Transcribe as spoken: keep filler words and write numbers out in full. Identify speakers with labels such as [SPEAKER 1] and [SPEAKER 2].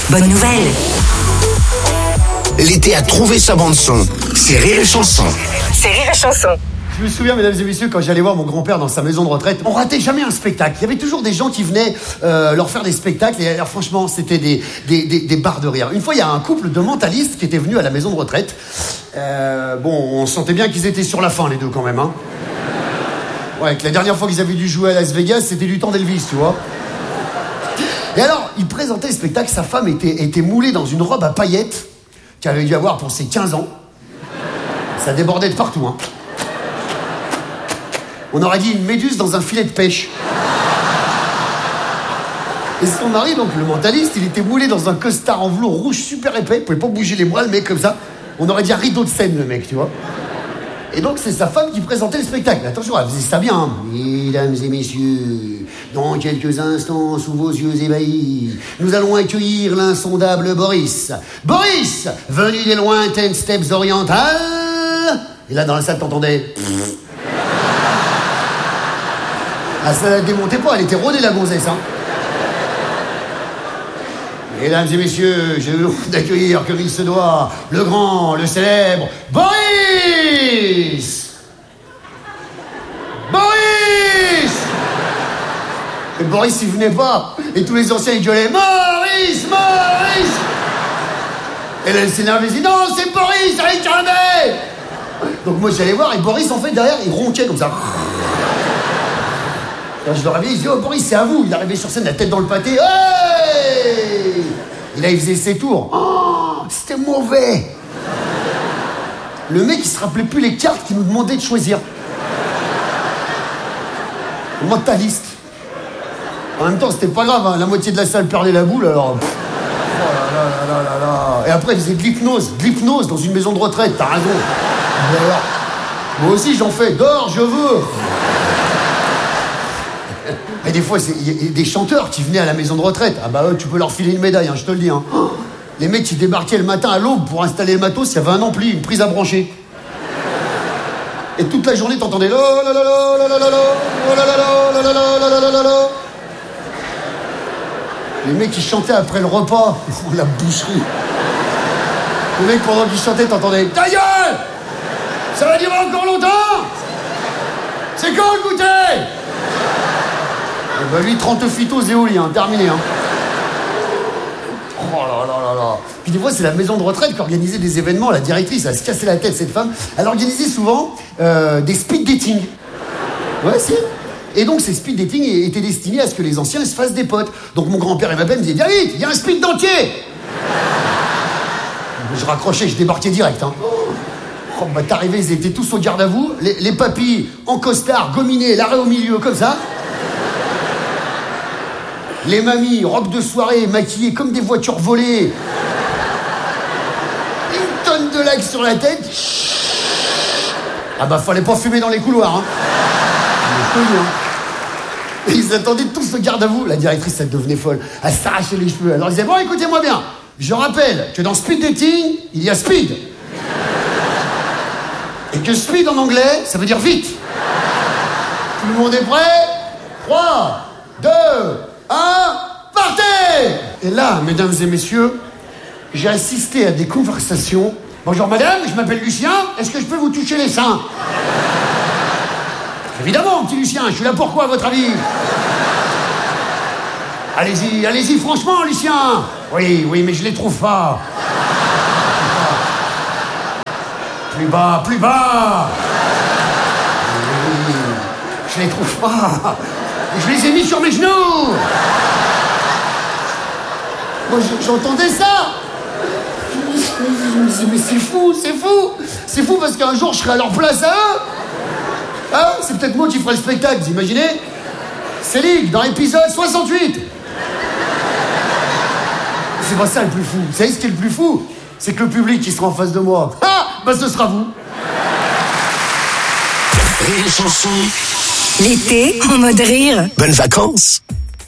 [SPEAKER 1] bonne nouvelle.
[SPEAKER 2] L'été a trouvé sa bande-son. C'est Rire et Chanson.
[SPEAKER 1] C'est Rire et Chanson.
[SPEAKER 3] Je me souviens, mesdames et messieurs, quand j'allais voir mon grand-père dans sa maison de retraite, on ratait jamais un spectacle. Il y avait toujours des gens qui venaient euh, leur faire des spectacles. Et alors, franchement, c'était des, des, des, des barres de rire. Une fois, il y a un couple de mentalistes qui était venu à la maison de retraite. Euh, bon, on sentait bien qu'ils étaient sur la fin, les deux, quand même. Hein. Ouais, que la dernière fois qu'ils avaient dû jouer à Las Vegas, c'était du temps d'Elvis, tu vois. Et alors, il présentait le spectacle. Sa femme était, était moulée dans une robe à paillettes qu'elle avait dû avoir pour ses quinze ans. Ça débordait de partout, hein. On aurait dit une méduse dans un filet de pêche. Et son mari, donc le mentaliste, il était moulé dans un costard en velours rouge super épais. Il pouvait pas bouger les bras, le mec, comme ça. On aurait dit un rideau de scène, le mec, tu vois. Et donc, c'est sa femme qui présentait le spectacle. Attention, elle faisait ça bien. Hein. Mesdames et messieurs, dans quelques instants, sous vos yeux ébahis, nous allons accueillir l'insondable Boris. Boris, venu des lointaines steppes orientales. Et là, dans la salle, t'entendais... Ah, ça la démontait pas, elle était rodée, la gonzesse, hein. Mesdames et messieurs, je vous d'accueillir comme il se doit, le grand, le célèbre, Boris Boris Et Boris, il venait pas. Et tous les anciens, ils gueulaient, Maurice, Maurice Et là, elle s'énervait, elle dit, non, c'est Boris, allez, calmez. Donc moi, j'allais voir, et Boris, en fait, derrière, il ronquait comme ça. Quand je le réveillais, il dit, oh Boris, c'est à vous. Il arrivait sur scène, la tête dans le pâté. Hey! Et là, il faisait ses tours. Oh, c'était mauvais. Le mec, il se rappelait plus les cartes qu'il nous demandait de choisir. Mentaliste. En même temps, c'était pas grave, hein. La moitié de la salle perdait la boule, alors... Pff. Oh là là là là là. Et après, il faisait de l'hypnose. De l'hypnose dans une maison de retraite, t'as raison. Alors, moi aussi, j'en fais. Dors, je veux. Et des fois, il y a des chanteurs qui venaient à la maison de retraite. Ah bah eux, tu peux leur filer une médaille, hein, je te le dis. Hein. Les mecs qui débarquaient le matin à l'aube pour installer le matos, il y avait un ampli, une prise à brancher. Et toute la journée, t'entendais la la la la la la la la la la la la la la. Les mecs qui chantaient après le repas, la boucherie. Les mecs pendant qu'ils chantaient, t'entendais ta gueule. Ça va durer encore longtemps. C'est quand le goûter? Et bah lui, trente phytos éoliens, terminé, hein. Oh là là là là. Puis des fois, c'est la maison de retraite qui organisait des événements. La directrice, elle se cassait la tête, cette femme. Elle organisait souvent euh, des speed dating. Ouais, si. Et donc, ces speed dating étaient destinés à ce que les anciens se fassent des potes. Donc, mon grand-père, il m'appelait, me disait, viens vite, il y a un speed dentier. Je raccrochais, je débarquais direct, hein. Oh, bah, t'arrivais, ils étaient tous au garde à vous. Les, les papis en costard, gominés, l'arrêt au milieu, comme ça. Les mamies, robes de soirée, maquillées comme des voitures volées. Une tonne de lac sur la tête. Ah bah, fallait pas fumer dans les couloirs, hein. Et ils attendaient tous au garde à vous. La directrice, elle devenait folle. Elle s'arrachait les cheveux. Alors, ils disaient, bon, écoutez-moi bien. Je rappelle que dans speed dating, il y a speed. Et que speed en anglais, ça veut dire vite. Tout le monde est prêt? trois, deux, un, partez! Et là, mesdames et messieurs, j'ai assisté à des conversations. Bonjour madame, je m'appelle Lucien, est-ce que je peux vous toucher les seins? Évidemment, petit Lucien, je suis là pourquoi, à votre avis? Allez-y, allez-y, franchement, Lucien. Oui, oui, mais je les trouve pas. Plus bas, plus bas. Oui, je les trouve pas. Je les ai mis sur mes genoux. Moi, j'entendais ça. Je me disais, mais c'est fou, c'est fou. C'est fou parce qu'un jour, je serai à leur place à eux. Hein? C'est peut-être moi qui ferai le spectacle, vous imaginez? C'est Ligue, dans l'épisode soixante-huit. C'est pas ça le plus fou. Vous savez ce qui est le plus fou? C'est que le public qui sera en face de moi. Ah! Bah ce sera vous.
[SPEAKER 2] Rire et Chanson.
[SPEAKER 1] L'été en mode rire.
[SPEAKER 2] Bonnes vacances.